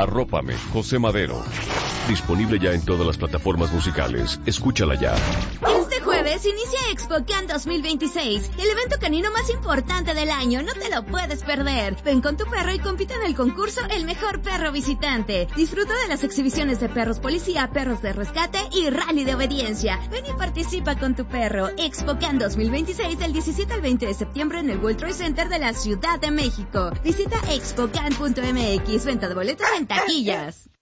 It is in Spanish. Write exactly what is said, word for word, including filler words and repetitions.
Arrópame, José Madero. Disponible ya en todas las plataformas musicales. Escúchala ya. Este jueves inicia ExpoCan dos mil veintiséis, el evento canino más importante del año. No te lo puedes perder. Ven con tu perro y compite en el concurso El Mejor Perro Visitante. Disfruta de las exhibiciones de perros policía, perros de rescate y rally de obediencia. Ven y participa con tu perro. ExpoCan dos mil veintiséis del diecisiete al veinte de septiembre en el World Trade Center de la Ciudad de México. Visita expocan punto m x. Venta de boletos en taquillas.